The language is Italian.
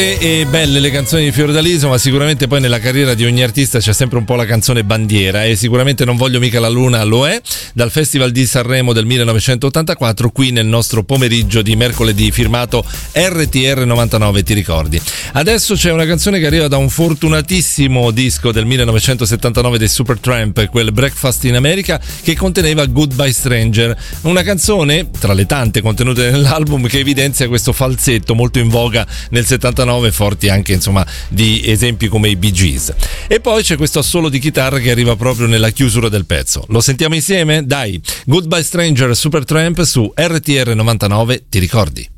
E belle le canzoni di Fiordaliso, ma sicuramente poi nella carriera di ogni artista c'è sempre un po' la canzone bandiera, e sicuramente Non voglio mica la luna lo è, dal Festival di Sanremo del 1984, qui nel nostro pomeriggio di mercoledì, firmato RTR 99, ti ricordi. Adesso c'è una canzone che arriva da un fortunatissimo disco del 1979 dei Supertramp, quel Breakfast in America, che conteneva Goodbye Stranger, una canzone tra le tante contenute nell'album che evidenzia questo falsetto molto in voga nel 79, forti anche insomma di esempi come i Bee Gees. E poi c'è questo assolo di chitarra che arriva proprio nella chiusura del pezzo. Lo sentiamo insieme? Dai, Goodbye Stranger, Supertramp su RTR 99, ti ricordi?